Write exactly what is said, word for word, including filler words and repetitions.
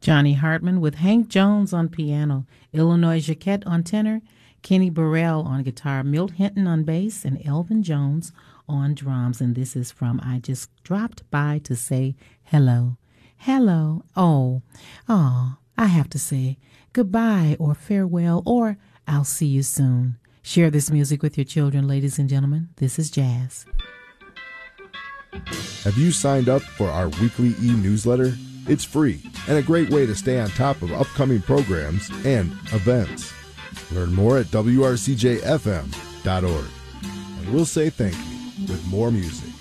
Johnny Hartman with Hank Jones on piano, Illinois Jacquette on tenor, Kenny Burrell on guitar, Milt Hinton on bass, and Elvin Jones on drums. And this is from I Just Dropped By to Say Hello. Hello. Oh, oh, I have to say goodbye or farewell or I'll see you soon. Share this music with your children, ladies and gentlemen. This is Jazz. Have you signed up for our weekly e-newsletter? It's free and a great way to stay on top of upcoming programs and events. Learn more at W R C J F M dot org. And we'll say thank you with more music.